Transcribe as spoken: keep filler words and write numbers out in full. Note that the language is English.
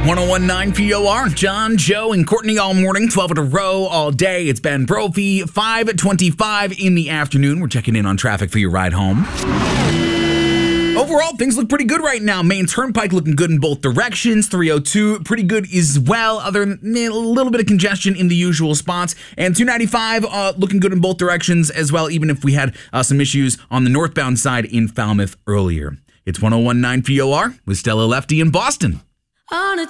ten nineteen P O R, John, Joe, and Courtney all morning, twelve in a row all day. It's Ben Brophy, five twenty-five in the afternoon. We're checking in on traffic for your ride home. Overall, things look pretty good right now. Main Turnpike looking good in both directions. three oh two, pretty good as well, other than a little bit of congestion in the usual spots. And two ninety-five, uh, looking good in both directions as well, even if we had uh, some issues on the northbound side in Falmouth earlier. It's ten nineteen P O R with Stella Lefty in Boston. On a